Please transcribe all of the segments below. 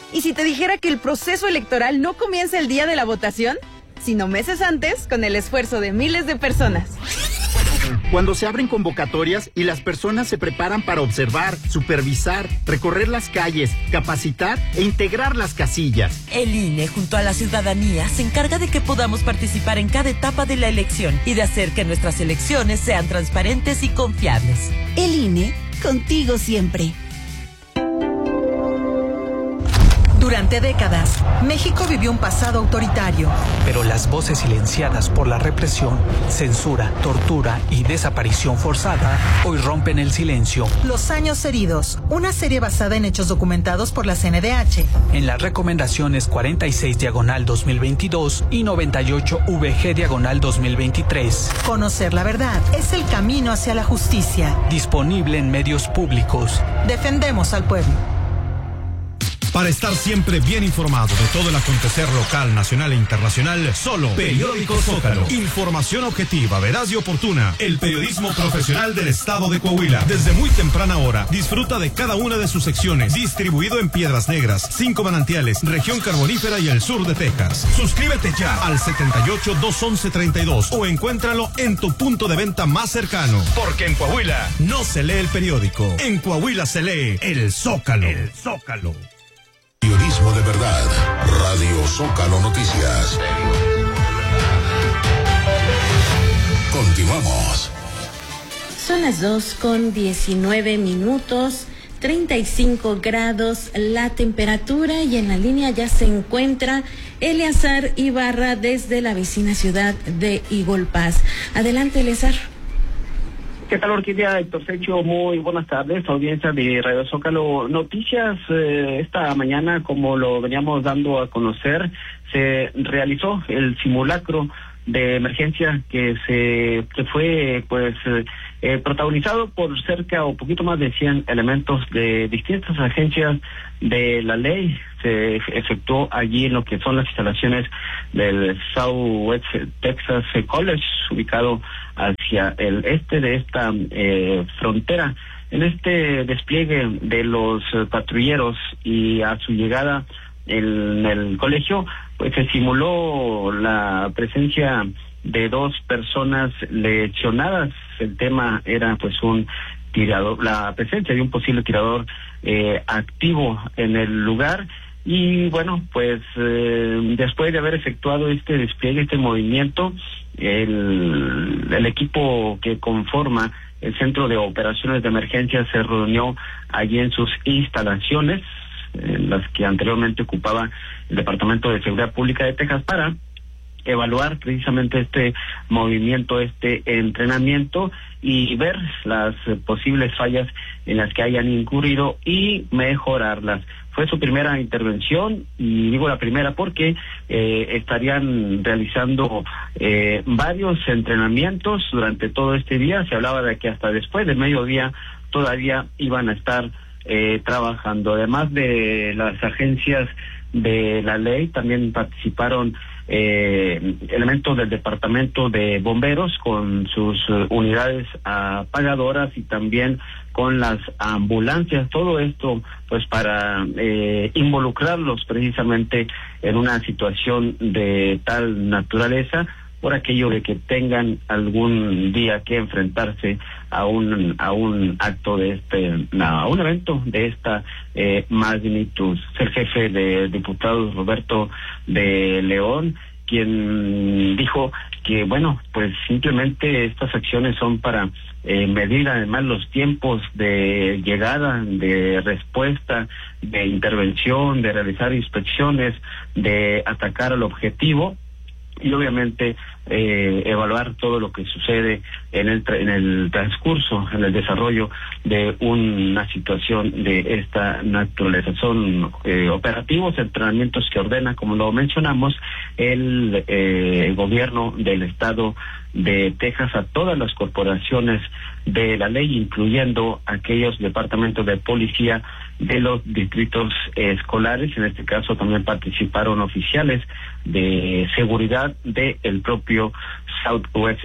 ¿Y si te dijera que el proceso electoral no comienza el día de la votación, sino meses antes, con el esfuerzo de miles de personas? Cuando se abren convocatorias y las personas se preparan para observar, supervisar, recorrer las calles, capacitar e integrar las casillas. El INE, junto a la ciudadanía, se encarga de que podamos participar en cada etapa de la elección y de hacer que nuestras elecciones sean transparentes y confiables. El INE, contigo siempre. Durante décadas, México vivió un pasado autoritario. Pero las voces silenciadas por la represión, censura, tortura y desaparición forzada hoy rompen el silencio. Los años heridos, una serie basada en hechos documentados por la CNDH. En las recomendaciones 46/2022 y 98/VG/2023. Conocer la verdad es el camino hacia la justicia. Disponible en medios públicos. Defendemos al pueblo. Para estar siempre bien informado de todo el acontecer local, nacional e internacional, solo Periódico Zócalo. Información objetiva, veraz y oportuna. El periodismo profesional del estado de Coahuila. Desde muy temprana hora, disfruta de cada una de sus secciones. Distribuido en Piedras Negras, 5 Manantiales, Región Carbonífera y el sur de Texas. Suscríbete ya al 78-211-32 o encuéntralo en tu punto de venta más cercano. Porque en Coahuila no se lee el periódico. En Coahuila se lee el Zócalo. El Zócalo. Periodismo de verdad. Radio Zócalo Noticias. Continuamos. Son las 2:19, 35 grados la temperatura, y en la línea ya se encuentra Eleazar Ibarra desde la vecina ciudad de Igolpaz. Adelante, Eleazar. ¿Qué tal, Orquídea? Héctor Fecho, muy buenas tardes, audiencia de Radio Zócalo Noticias. Esta mañana, como lo veníamos dando a conocer, se realizó el simulacro de emergencia que fue protagonizado por cerca o poquito más de 100 elementos de distintas agencias de la ley. Se efectuó allí en lo que son las instalaciones del Southwest Texas College, ubicado hacia el este de esta frontera. En este despliegue de los patrulleros y a su llegada en el colegio, pues se simuló la presencia de 2 personas lesionadas. El tema era pues un tirador, la presencia de un posible tirador activo en el lugar. Y bueno, pues después de haber efectuado este despliegue, este movimiento, el equipo que conforma el Centro de Operaciones de Emergencia se reunió allí en sus instalaciones, en las que anteriormente ocupaba el Departamento de Seguridad Pública de Texas, para evaluar precisamente este movimiento, este entrenamiento, y ver las posibles fallas en las que hayan incurrido y mejorarlas. Fue su primera intervención, y digo la primera porque estarían realizando varios entrenamientos durante todo este día. Se hablaba de que hasta después del mediodía todavía iban a estar trabajando. Además de las agencias de la ley, también participaron elementos del Departamento de Bomberos con sus unidades apagadoras y también con las ambulancias. Todo esto pues para involucrarlos precisamente en una situación de tal naturaleza, por aquello de que tengan algún día que enfrentarse a un acto de a un evento de esta magnitud. El jefe de diputados, Roberto de León, quien dijo que bueno, pues simplemente estas acciones son para medir además los tiempos de llegada, de respuesta, de intervención, de realizar inspecciones, de atacar al objetivo, y obviamente evaluar todo lo que sucede en el transcurso, en el desarrollo de una situación de esta naturaleza. Son operativos, entrenamientos que ordena, como lo mencionamos, el gobierno del estado de Texas a todas las corporaciones de la ley, incluyendo aquellos departamentos de policía de los distritos escolares. En este caso también participaron oficiales de seguridad del propio Southwest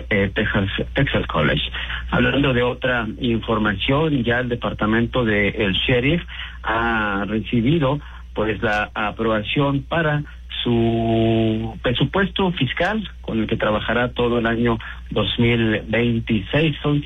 Texas College. Hablando de otra información, ya el departamento del sheriff ha recibido pues la aprobación para su presupuesto fiscal con el que trabajará todo el año 2026. Son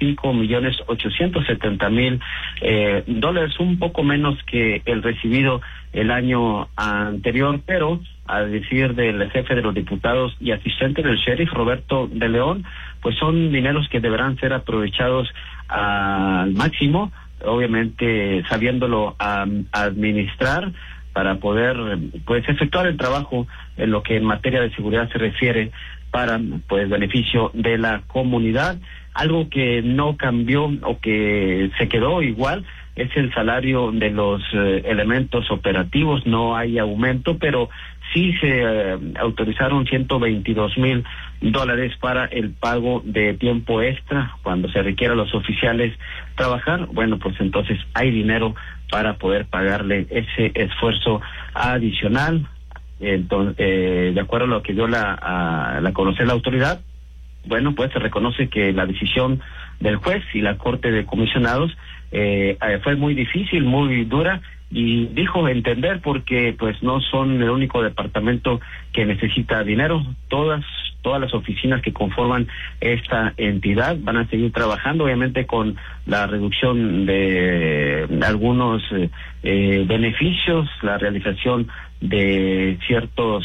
$5,870,000, un poco menos que el recibido el año anterior, pero a decir del jefe de los diputados y asistente del sheriff, Roberto de León, pues son dineros que deberán ser aprovechados al máximo, obviamente sabiéndolo administrar, para poder pues efectuar el trabajo en lo que en materia de seguridad se refiere para pues beneficio de la comunidad. Algo que no cambió o que se quedó igual es el salario de los elementos operativos. No hay aumento, pero sí se autorizaron $122,000 para el pago de tiempo extra cuando se requiera a los oficiales trabajar. Bueno, pues entonces hay dinero para poder pagarle ese esfuerzo adicional. Entonces, de acuerdo a lo que dio a conocer la autoridad, bueno, pues se reconoce que la decisión del juez y la Corte de Comisionados fue muy difícil, muy dura, y dijo entender porque pues no son el único departamento que necesita dinero. Todas las oficinas que conforman esta entidad van a seguir trabajando, obviamente con la reducción de algunos beneficios, la realización de ciertos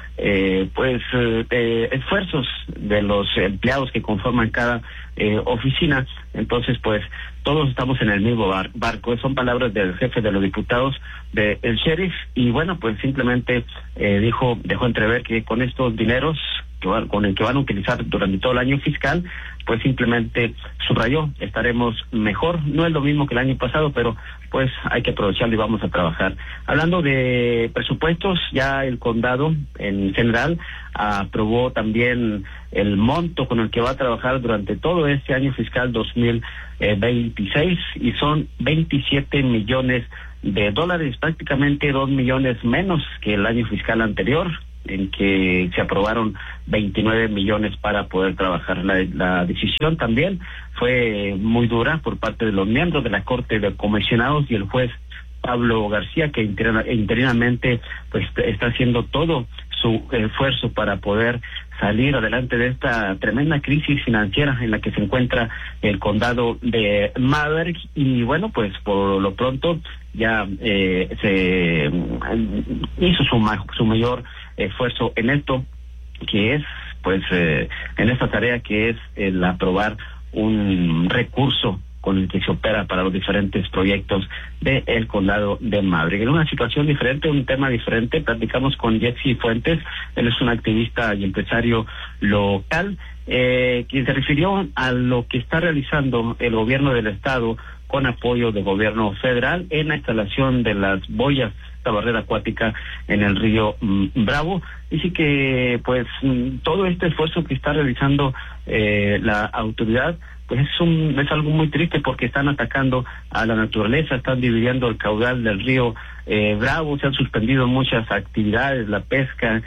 esfuerzos de los empleados que conforman cada oficina. Entonces pues todos estamos en el mismo barco. Son palabras del jefe de los diputados, del sheriff, y bueno, pues simplemente dejó entrever que con estos dineros con el que van a utilizar durante todo el año fiscal, pues simplemente subrayó, estaremos mejor. No es lo mismo que el año pasado, pero pues hay que aprovecharlo y vamos a trabajar. Hablando de presupuestos, ya el condado en general aprobó también el monto con el que va a trabajar durante todo este año fiscal 2026, y son $27 millones, prácticamente 2 millones menos que el año fiscal anterior, en que se aprobaron 29 millones para poder trabajar. La decisión también fue muy dura por parte de los miembros de la Corte de Comisionados y el juez Pablo García, que interinamente pues está haciendo todo su esfuerzo para poder salir adelante de esta tremenda crisis financiera en la que se encuentra el condado de Maverick. Y bueno, pues por lo pronto ya se hizo su mayor esfuerzo en esto, que es pues en esta tarea que es el aprobar un recurso con el que se opera para los diferentes proyectos del condado de Maverick. En una situación diferente, un tema diferente, platicamos con Jesse Fuentes. Él es un activista y empresario local, quien se refirió a lo que está realizando el gobierno del estado con apoyo del gobierno federal en la instalación de las boyas, esta barrera acuática en el río Bravo. Dice que pues todo este esfuerzo que está realizando la autoridad pues es algo muy triste, porque están atacando a la naturaleza, están dividiendo el caudal del río Bravo, se han suspendido muchas actividades, la pesca,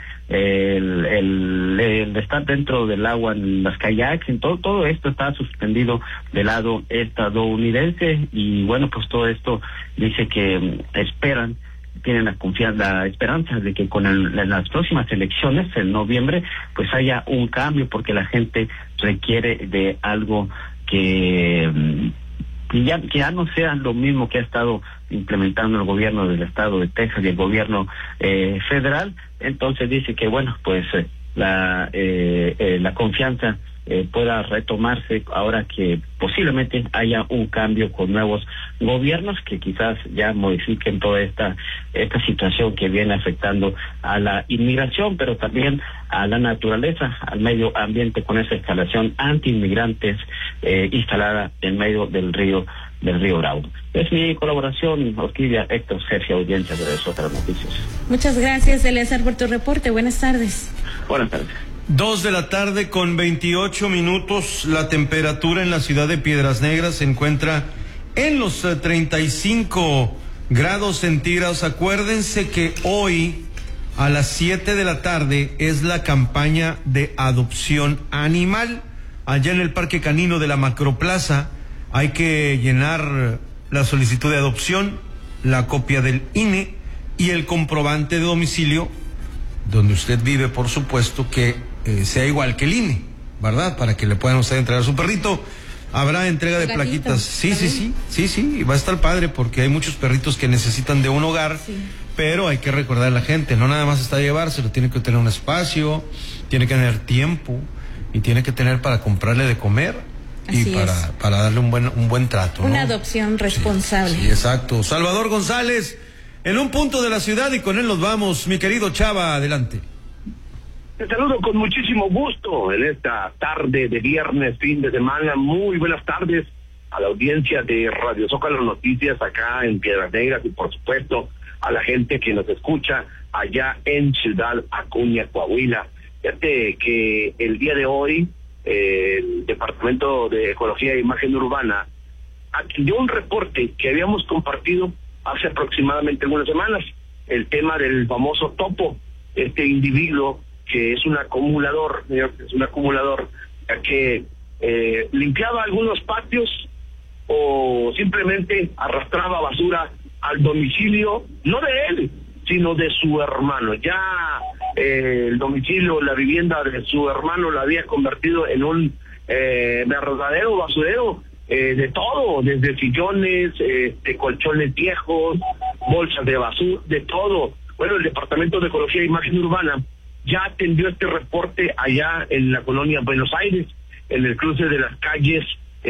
el estar dentro del agua en las kayaks, en todo esto está suspendido del lado estadounidense. Y bueno, pues todo esto dice que tienen la esperanza de que en las próximas elecciones, en noviembre, pues haya un cambio, porque la gente requiere de algo que ya no sea lo mismo que ha estado implementando el gobierno del estado de Texas y el gobierno federal. Entonces dice que bueno, pues la confianza pueda retomarse ahora que posiblemente haya un cambio con nuevos gobiernos que quizás ya modifiquen toda esta situación que viene afectando a la inmigración, pero también a la naturaleza, al medio ambiente, con esa instalación anti-inmigrantes instalada en medio del río Bravo. Es mi colaboración, Orquídea, Héctor, Sergio, audiencia de otras noticias. Muchas gracias, Eleazar, por tu reporte. Buenas tardes. Buenas tardes. 2:28 p.m. La temperatura en la ciudad de Piedras Negras se encuentra en los 35 grados centígrados. Acuérdense que hoy a las 7 de la tarde es la campaña de adopción animal allá en el Parque Canino de la Macroplaza. Hay que llenar la solicitud de adopción, la copia del INE y el comprobante de domicilio donde usted vive, por supuesto, que sea igual que el INE, ¿verdad? Para que le puedan usted entregar a su perrito. Habrá entrega de plaquitas. Sí, va a estar padre porque hay muchos perritos que necesitan de un hogar, pero hay que recordar a la gente, no nada más está llevárselo, tiene que tener un espacio, tiene que tener tiempo y tiene que tener para comprarle de comer y para darle un buen trato, ¿no? Una adopción responsable. Sí, exacto. Salvador González, en un punto de la ciudad, y con él nos vamos. Mi querido Chava, adelante. Te saludo con muchísimo gusto en esta tarde de viernes, fin de semana. Muy buenas tardes a la audiencia de Radio Zócalo Noticias acá en Piedras Negras y por supuesto a la gente que nos escucha allá en Ciudad Acuña, Coahuila. Fíjate que el día de hoy el Departamento de Ecología e Imagen Urbana adquirió un reporte que habíamos compartido hace aproximadamente algunas semanas, el tema del famoso topo, este individuo que es un acumulador, ya que limpiaba algunos patios o simplemente arrastraba basura al domicilio, no de él, sino de su hermano. Ya el domicilio, la vivienda de su hermano la había convertido en un verdadero basurero de todo, desde sillones, colchones viejos, bolsas de basura, de todo. Bueno, el Departamento de Ecología e Imagen Urbana ya atendió este reporte allá en la colonia Buenos Aires, en el cruce de las calles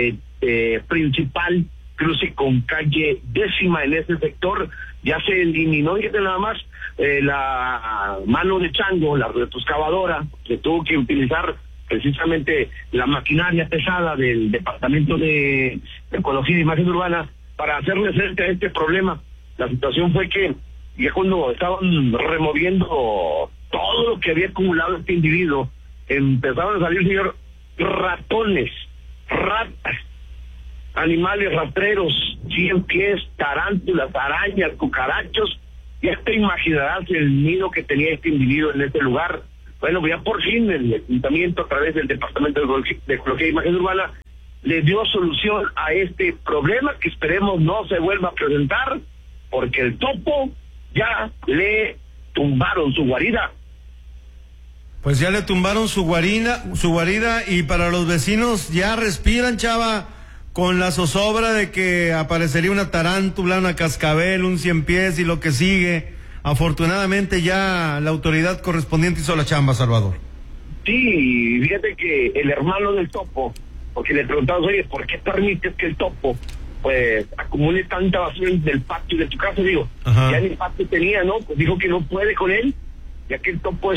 principal, cruce con calle 10ª en ese sector. Ya se eliminó, fíjate nada más, la mano de chango, la retroexcavadora, se tuvo que utilizar precisamente la maquinaria pesada del Departamento de Ecología e Imagen Urbana para hacerle frente a este problema. La situación fue que ya cuando estaban removiendo todo lo que había acumulado este individuo, empezaron a salir, señor, ratones, ratas, animales rastreros, 100 pies, tarántulas, arañas, cucarachos. Ya te imaginarás el nido que tenía este individuo en este lugar. Bueno, ya por fin el Ayuntamiento, a través del Departamento de Ecología e Imagen Urbana, le dio solución a este problema que esperemos no se vuelva a presentar, porque el topo ya le tumbaron su guarida. Pues ya le tumbaron su guarida, y para los vecinos ya respiran, Chava, con la zozobra de que aparecería una tarántula, una cascabel, un 100 pies y lo que sigue. Afortunadamente ya la autoridad correspondiente hizo la chamba, Salvador. Sí, fíjate que el hermano del topo, porque le preguntamos, oye, ¿por qué permites que el topo pues acumule tanta basura del patio de tu casa? Digo, ya en el patio tenía, ¿no? Pues dijo que no puede con él, ya que el topo es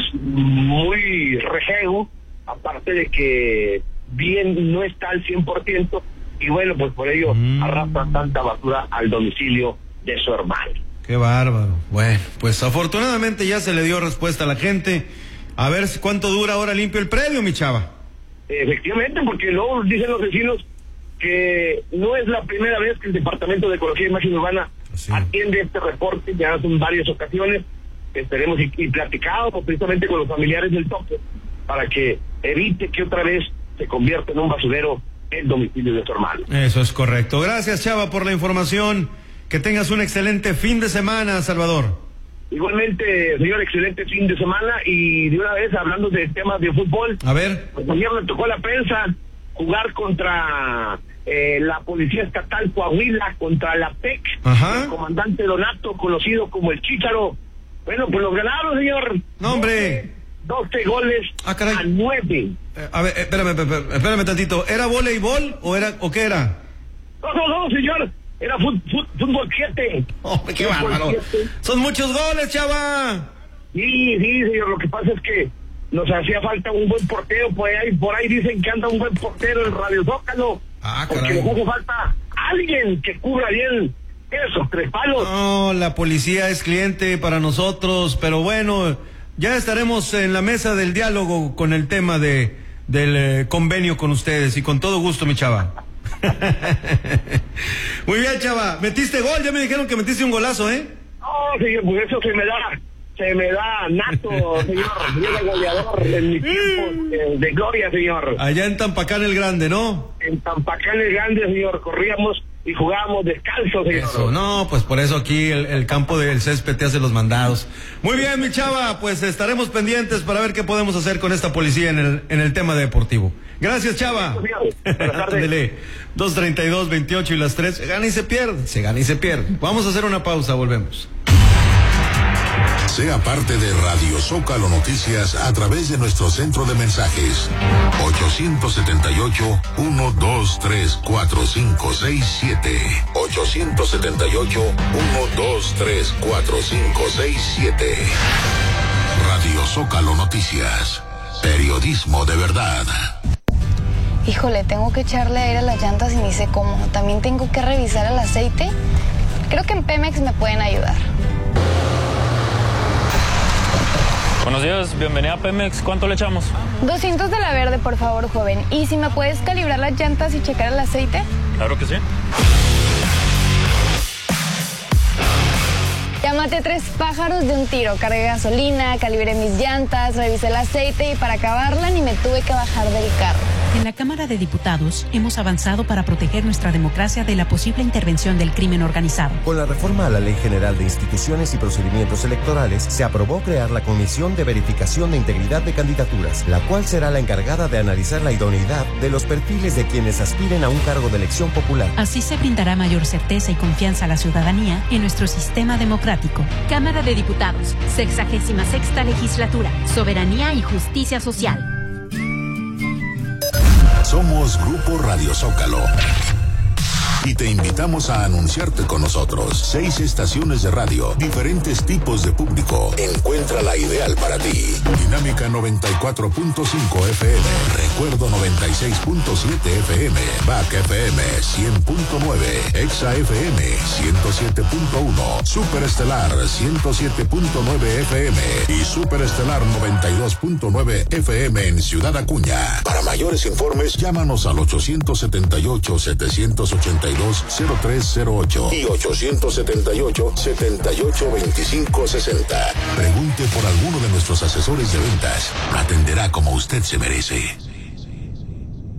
muy rejego, aparte de que bien no está al 100%, y bueno, pues por ello arrastra tanta basura al domicilio de su hermano. Qué bárbaro. Bueno, pues afortunadamente ya se le dio respuesta a la gente. A ver cuánto dura ahora limpio el predio, mi Chava. Efectivamente, porque luego dicen los vecinos que no es la primera vez que el Departamento de Ecología e Imagen Urbana atiende este reporte, ya son varias ocasiones. Esperemos y platicado precisamente con los familiares del topo para que evite que otra vez se convierta en un basurero el domicilio de su hermano. Eso es correcto. Gracias, Chava, por la información. Que tengas un excelente fin de semana, Salvador. Igualmente, señor, excelente fin de semana. Y de una vez, hablando de temas de fútbol, a ver, pues ayer le tocó a la prensa jugar contra la Policía Estatal Coahuila, contra la PEC, el comandante Donato, conocido como el Chícharo. Bueno, pues los ganaron, señor. No, hombre. 12 goles a 9. A ver, espérame tantito. ¿Era voleibol o qué era? No, señor. Era fútbol 7. Oh, qué bárbaro. Son muchos goles, Chava. Sí, señor. Lo que pasa es que nos hacía falta un buen portero. Por ahí dicen que anda un buen portero en Radio Zócalo. Porque nos hace falta alguien que cubra bien esos 3 palos. No, la policía es cliente para nosotros, pero bueno, ya estaremos en la mesa del diálogo con el tema del convenio con ustedes, y con todo gusto, mi Chava. Muy bien, Chava. Metiste gol, ya me dijeron que metiste un golazo, ¿eh? No, señor, pues eso se me da nato, señor. Yo era goleador en mi tiempo de gloria, señor. Allá en Tampacán el Grande, ¿no? En Tampacán el Grande, señor, corríamos y jugamos descalzos. Eso, no, pues por eso aquí el campo del césped te hace los mandados. Muy bien, mi chava, pues estaremos pendientes para ver qué podemos hacer con esta policía en el tema deportivo. Gracias, chava. Ándele. 2:32, 28 y las 3. Se gana y se pierde. Se gana y se pierde. Vamos a hacer una pausa, volvemos. Sea parte de Radio Zócalo Noticias a través de nuestro centro de mensajes 878-123-4567 878-123-4567. Radio Zócalo Noticias, periodismo de verdad. Híjole, tengo que echarle aire a las llantas y ni sé cómo. También tengo que revisar el aceite. Creo que en Pemex me pueden ayudar. Buenos días, bienvenida a Pemex. ¿Cuánto le echamos? 200 de la verde, por favor, joven. ¿Y si me puedes calibrar las llantas y checar el aceite? Claro que sí. Ya maté 3 pájaros de un tiro. Cargué gasolina, calibré mis llantas, revisé el aceite y para acabarla ni me tuve que bajar del carro. En la Cámara de Diputados hemos avanzado para proteger nuestra democracia de la posible intervención del crimen organizado. Con la reforma a la Ley General de Instituciones y Procedimientos Electorales, se aprobó crear la Comisión de Verificación de Integridad de Candidaturas, la cual será la encargada de analizar la idoneidad de los perfiles de quienes aspiren a un cargo de elección popular. Así se brindará mayor certeza y confianza a la ciudadanía en nuestro sistema democrático. Cámara de Diputados, 66ª Legislatura, Soberanía y Justicia Social. Somos Grupo Radio Zócalo y te invitamos a anunciarte con nosotros. 6 estaciones de radio, diferentes tipos de público. Encuentra la ideal para ti. Dinámica 94.5 FM, Recuerdo 96.7 FM, Back FM 100.9, Exa FM 107.1, Superestelar 107.9 FM y Superestelar 92.9 FM en Ciudad Acuña. Para mayores informes, llámanos al 878-782-0308 y 878-782560. Pregunte por alguno de nuestros asesores de ventas. Atenderá como usted se merece.